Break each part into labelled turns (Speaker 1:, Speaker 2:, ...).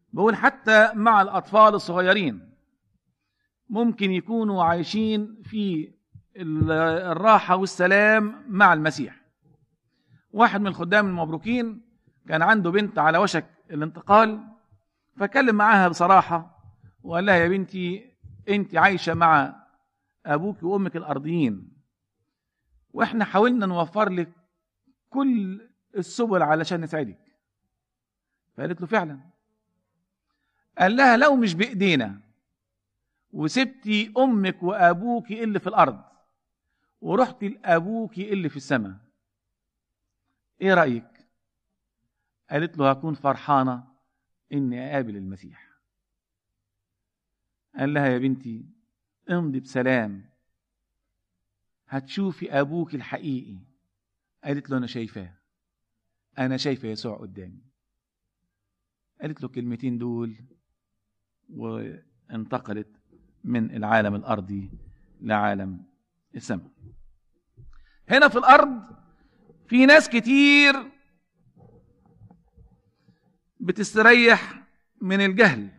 Speaker 1: بقول حتى مع الأطفال الصغيرين ممكن يكونوا عايشين في الراحة والسلام مع المسيح. واحد من الخدام المبروكين كان عنده بنت على وشك الانتقال، فكلم معاها بصراحة وقال لها: يا بنتي، انت عايشة مع أبوك وأمك الأرضيين، وإحنا حاولنا نوفر لك كل السبل علشان نساعدك. فقالت له: فعلا. قال لها: لو مش بإيدينا وسبتي أمك وأبوك اللي في الأرض ورحتي لأبوك اللي في السماء، إيه رأيك؟ قالت له: هكون فرحانة إني أقابل المسيح. قال لها: يا بنتي، امضي بسلام، هتشوفي أبوك الحقيقي. قالت له: أنا شايفة يسوع قدامي. قالت له الكلمتين دول وانتقلت من العالم الأرضي لعالم السماء. هنا في الأرض في ناس كتير بتستريح من الجهل.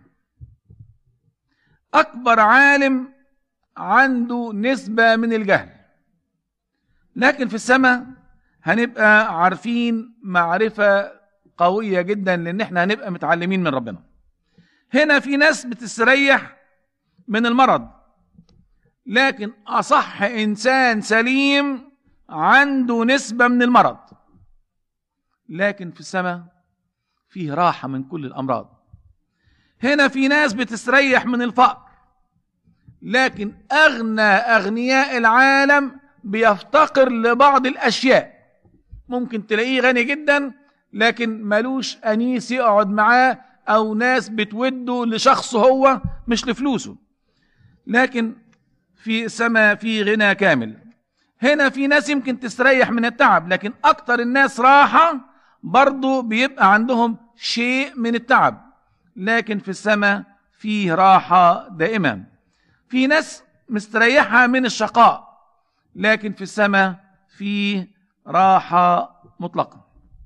Speaker 1: أكبر عالم عنده نسبة من الجهل، لكن في السماء هنبقى عارفين معرفة قوية جدا، لأن احنا هنبقى متعلمين من ربنا. هنا في ناس بتستريح من المرض، لكن أصح إنسان سليم عنده نسبة من المرض. لكن في السماء فيه راحة من كل الأمراض. هنا في ناس بتستريح من الفقر، لكن أغنياء العالم بيفتقر لبعض الأشياء. ممكن تلاقيه غني جدا لكن ملوش أنيس يقعد معاه، أو ناس بتوده لشخصه هو مش لفلوسه. لكن في السماء في غنى كامل. هنا في ناس يمكن تستريح من التعب، لكن أكتر الناس راحة برضو بيبقى عندهم شيء من التعب. لكن في السماء فيه راحة دائما. في ناس مستريحة من الشقاء، لكن في السماء فيه راحة مطلقة.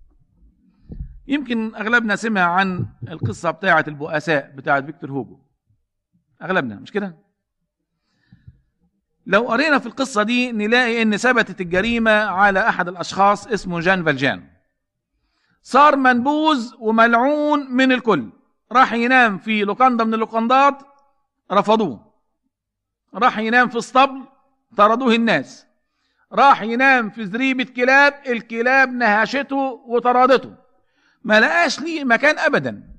Speaker 1: يمكن أغلبنا سمع عن القصة بتاعة البؤساء بتاعة فيكتور هوجو، أغلبنا مش كده؟ لو قرينا في القصة دي نلاقي إن ثبتت الجريمة على أحد الأشخاص اسمه جان فالجان. صار منبوذ وملعون من الكل. راح ينام في لوكاندا من اللوكاندات، رفضوه. راح ينام في اسطبل، طردوه الناس. راح ينام في زريبة كلاب، الكلاب نهشته وطردته. ما لقاش ليه مكان أبدا.